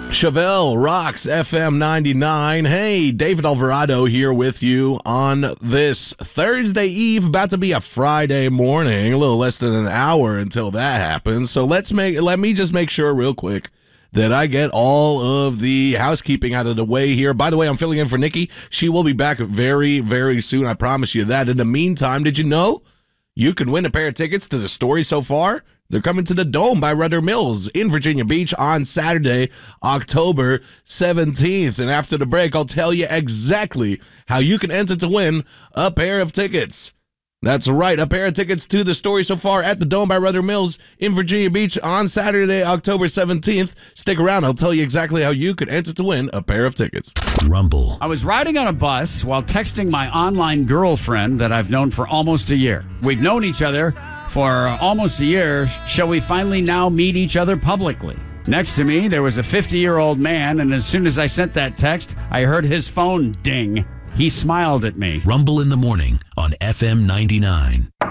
Chevelle rocks FM 99. Hey, David Alvarado here with you on this Thursday Eve, about to be a Friday morning, a little less than an hour until that happens. So let me just make sure real quick that I get all of the housekeeping out of the way here. By the way, I'm filling in for Nikki. She will be back very, very soon. I promise you that. In the meantime, did you know you can win a pair of tickets to the Story So Far? They're coming to the Dome by Rudder Mills in Virginia Beach on Saturday, October 17th. And after the break, I'll tell you exactly how you can enter to win a pair of tickets. That's right, a pair of tickets to the Story So Far at the Dome by Rudder Mills in Virginia Beach on Saturday, October 17th. Stick around. I'll tell you exactly how you can enter to win a pair of tickets. Rumble. I was riding on a bus while texting my online girlfriend that I've known for almost a year. We've known each other for almost a year. Shall we finally now meet each other publicly? Next to me, there was a 50-year-old man, and as soon as I sent that text, I heard his phone ding. He smiled at me. Rumble in the morning on FM 99.